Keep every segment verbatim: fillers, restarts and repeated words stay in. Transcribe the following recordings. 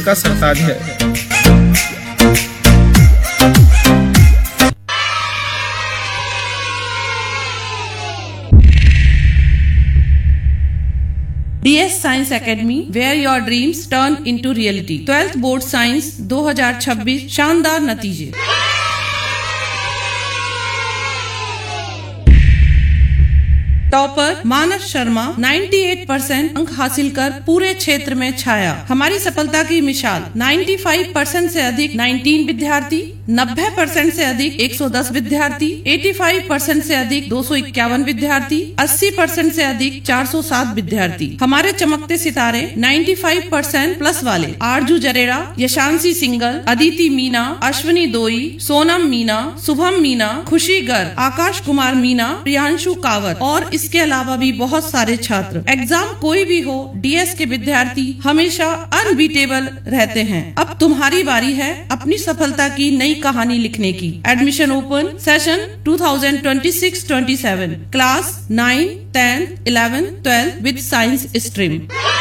का सरताज है। D S science academy, where your dreams turn into reality. Twelfth board science दो हज़ार छब्बीस, शानदार नतीजे। टॉपर मानस शर्मा अट्ठानवे परसेंट अंक हासिल कर पूरे क्षेत्र में छाया। हमारी सफलता की मिसाल पचानवे परसेंट से अधिक उन्नीस विद्यार्थी, नब्बे परसेंट से अधिक एक सौ दस विद्यार्थी, पचासी परसेंट से अधिक दो सौ इक्यावन विद्यार्थी, अस्सी परसेंट से अधिक चार सौ सात विद्यार्थी। हमारे चमकते सितारे पचानवे परसेंट प्लस वाले आरजू जरेड़ा, यशांशी सिंगल, अदिति मीना, अश्विनी दोई, सोनम मीना, शुभम मीना, खुशी गर्ग, आकाश कुमार मीना, प्रियांशु कावत और इसके अलावा भी बहुत सारे छात्र। एग्जाम कोई भी हो, डीएस के विद्यार्थी हमेशा अनबीटेबल रहते हैं। अब तुम्हारी बारी है अपनी सफलता की नई कहानी लिखने की। एडमिशन ओपन सेशन दो हज़ार छब्बीस सत्ताईस, class nine, ten, eleven, twelve with science stream.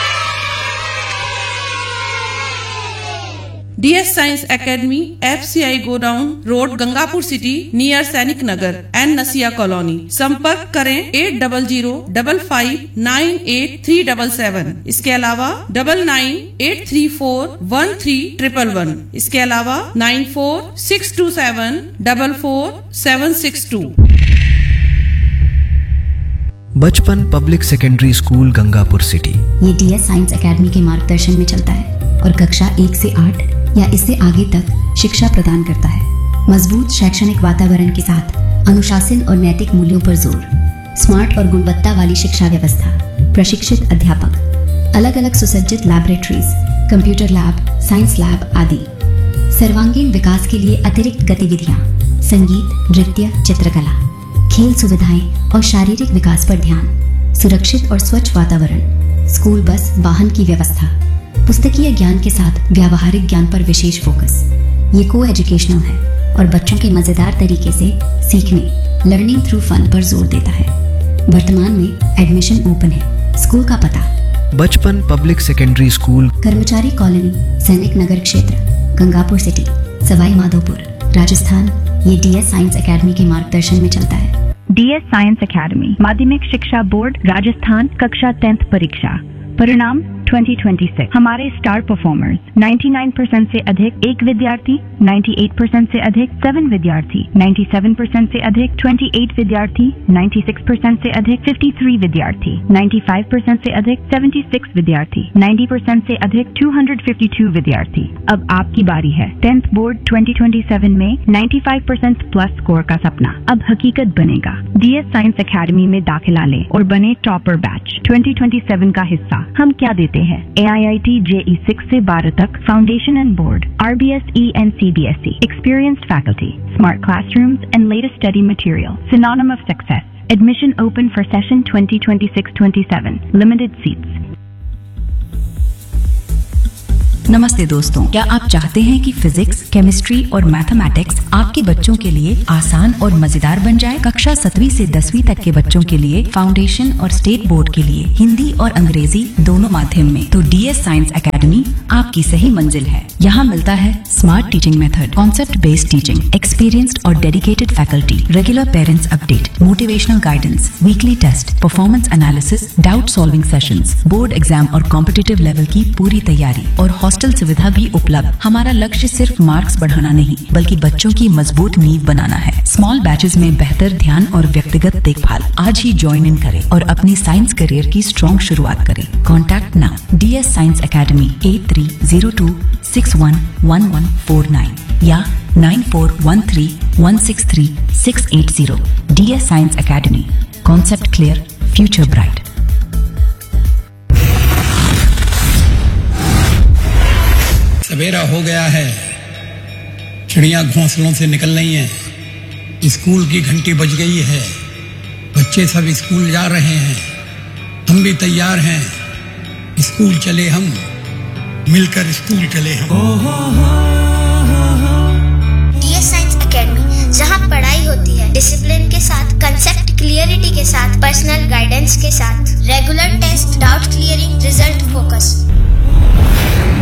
D S science academy, F C I godown road, Gangapur city, near सैनिक नगर एंड नसिया कॉलोनी। संपर्क करें eight double zero double five nine eight three double seven. इसके अलावा double nine eight three four one three triple one. इसके अलावा nine four six to seven double four seven six to. बचपन public secondary school, Gangapur city. ये D S science academy के मार्गदर्शन में चलता है और कक्षा एक से आठ या इससे आगे तक शिक्षा प्रदान करता है। मजबूत शैक्षणिक वातावरण के साथ अनुशासन और नैतिक मूल्यों पर जोर, स्मार्ट और गुणवत्ता वाली शिक्षा व्यवस्था, प्रशिक्षित अध्यापक, अलग अलग सुसज्जित laboratories, computer lab, science lab आदि। सर्वांगीण विकास के लिए अतिरिक्त गतिविधियाँ, संगीत, नृत्य, चित्रकला, खेल सुविधाएं और शारीरिक विकास पर ध्यान, सुरक्षित और स्वच्छ वातावरण, स्कूल बस वाहन की व्यवस्था, पुस्तकीय ज्ञान के साथ व्यावहारिक ज्ञान पर विशेष फोकस। ये को एजुकेशनल है और बच्चों के मजेदार तरीके से सीखने, लर्निंग थ्रू फन पर जोर देता है। वर्तमान में एडमिशन ओपन है। स्कूल का पता: बचपन पब्लिक सेकेंडरी स्कूल, कर्मचारी कॉलोनी, सैनिक नगर क्षेत्र, गंगापुर सिटी, सवाई माधोपुर, राजस्थान। ये डी एस साइंस एकेडमी के मार्गदर्शन में चलता है। डी एस साइंस एकेडमी, माध्यमिक शिक्षा बोर्ड, राजस्थान। कक्षा टेंथ परीक्षा परिणाम ट्वेंटी ट्वेंटी सिक्स। हमारे स्टार परफॉर्मर्स निन्यानवे परसेंट से अधिक एक विद्यार्थी, अट्ठानवे परसेंट से अधिक सेवन विद्यार्थी, सत्तानवे परसेंट से अधिक अट्ठाईस विद्यार्थी, छियानवे परसेंट से अधिक तिरेपन विद्यार्थी, पचानवे परसेंट से अधिक छिहत्तर विद्यार्थी, नब्बे परसेंट से अधिक दो सौ बावन विद्यार्थी। अब आपकी बारी है। Tenth board twenty twenty seven में पचानवे परसेंट प्लस स्कोर का सपना अब हकीकत बनेगा। डी एस साइंस एकेडमी में दाखिला लें और बने topper batch twenty twenty seven का हिस्सा। हम क्या देते हैं? ए आई I T J E six से बारह तक, foundation and board, R B S E and C B S E, experienced faculty, smart classrooms and latest study material, synonym of success. Admission open for session twenty twenty-six twenty-seven, limited seats. नमस्ते दोस्तों, क्या आप चाहते हैं कि physics, chemistry और mathematics आपके बच्चों के लिए आसान और मजेदार बन जाए? कक्षा सातवीं से दसवीं तक के बच्चों के लिए फाउंडेशन और स्टेट बोर्ड के लिए हिंदी और अंग्रेजी दोनों माध्यम में, तो डी एस साइंस एकेडमी आपकी सही मंजिल है। यहाँ मिलता है smart teaching method, concept based teaching, experienced और dedicated faculty, regular parents update, motivational guidance, weekly test, performance analysis, doubt solving sessions, board exam और कॉम्पिटिटिव लेवल की पूरी तैयारी और हॉस्टल सुविधा भी उपलब्ध। हमारा लक्ष्य सिर्फ मार्क्स बढ़ाना नहीं, बल्कि बच्चों की मजबूत नींव बनाना है। स्मॉल बैचेस में बेहतर ध्यान और व्यक्तिगत देखभाल। आज ही ज्वाइन इन करें और अपनी साइंस करियर की स्ट्रॉन्ग शुरुआत करें। Contact now D S science academy eight three zero to six one one one four nine या nine four one three one six three six eight zero. D S science academy, concept clear, future bright. सवेरा हो गया है, चिड़िया घोंसलों से निकल रही हैं, school की घंटी बज गई है, बच्चे सब स्कूल जा रहे हैं, हम भी तैयार हैं, स्कूल चले हम, मिलकर स्कूल चले हम। डी एस साइंस एकेडमी, जहां पढ़ाई होती है डिसिप्लिन के साथ, कंसेप्ट क्लियरिटी के साथ, पर्सनल गाइडेंस के साथ, regular test, doubt clearing, result focus.